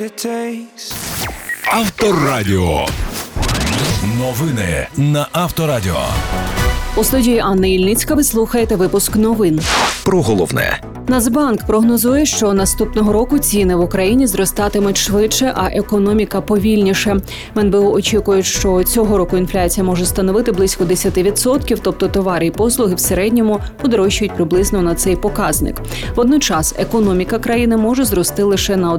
it takes. Авторадіо. Новини на Авторадіо. У студії Анна Ільницька ви слухаєте випуск новин. Про головне. Нацбанк прогнозує, що наступного року ціни в Україні зростатимуть швидше, а економіка повільніше. В НБУ очікують, що цього року інфляція може становити близько 10%, тобто товари і послуги в середньому подорожчають приблизно на цей показник. Водночас економіка країни може зрости лише на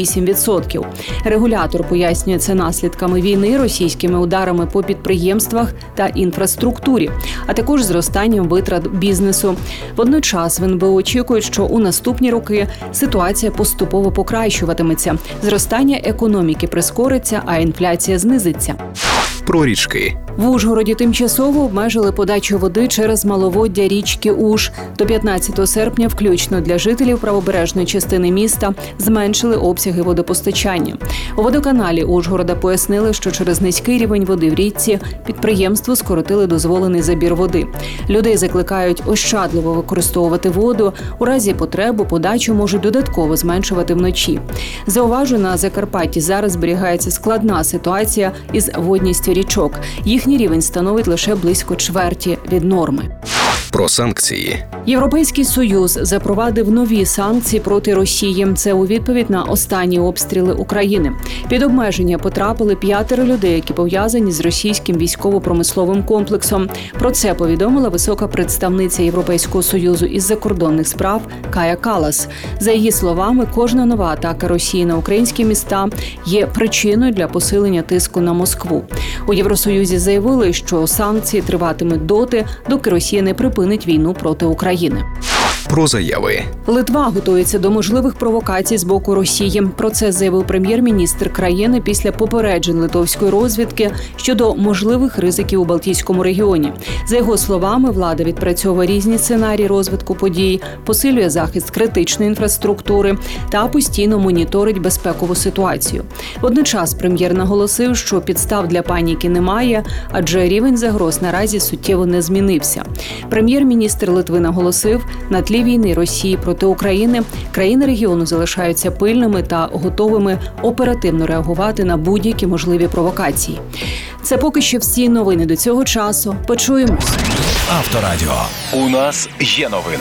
1,8%. Регулятор пояснює це наслідками війни, російськими ударами по підприємствах та інфраструктурі, а також зростанням витрат бізнесу. Водночас в НБУ очікують, що у наступні роки ситуація поступово покращуватиметься, зростання економіки прискориться, а інфляція знизиться. Про річки. В Ужгороді тимчасово обмежили подачу води через маловоддя річки Уж. До 15 серпня включно для жителів правобережної частини міста зменшили обсяги водопостачання. У водоканалі Ужгорода пояснили, що через низький рівень води в річці підприємству скоротили дозволений забір води. Людей закликають ощадливо використовувати воду. У разі потреби подачу можуть додатково зменшувати вночі. Зауважу, на Закарпатті зараз зберігається складна ситуація із водністю річок. Їхній рівень становить лише близько чверті від норми. Про санкції. Європейський Союз запровадив нові санкції проти Росії. Це у відповідь на останні обстріли України. Під обмеження потрапили 5 людей, які пов'язані з російським військово-промисловим комплексом. Про це повідомила висока представниця Європейського Союзу із закордонних справ Кая Каллас. За її словами, кожна нова атака Росії на українські міста є причиною для посилення тиску на Москву. У Євросоюзі заявили, що санкції триватимуть доти, доки Росія не припинить війну проти України. Про заяви. Литва готується до можливих провокацій з боку Росії. Про це заявив прем'єр-міністр країни після попереджень литовської розвідки щодо можливих ризиків у Балтійському регіоні. За його словами, влада відпрацьовує різні сценарії розвитку подій, посилює захист критичної інфраструктури та постійно моніторить безпекову ситуацію. Водночас прем'єр наголосив, що підстав для паніки немає, адже рівень загроз наразі суттєво не змінився. Прем'єр-міністр Литви наголосив, на тлі війни Росії проти України країни регіону залишаються пильними та готовими оперативно реагувати на будь-які можливі провокації. Це поки що всі новини до цього часу. Почуємось. Авторадіо. У нас є новини.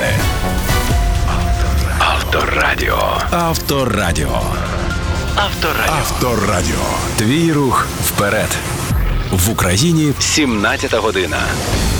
Авторадіо. Авторадіо. Авторадіо. Авторадіо. Твій рух вперед. В Україні 17 година.